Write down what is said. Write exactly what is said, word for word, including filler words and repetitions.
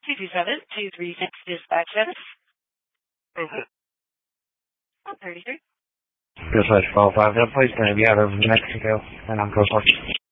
two two seven, two three six dispatch service. Okay. one thirty-three. Dispatch twelve five, that place going to be out of Mexico, and I'm Coast Guard.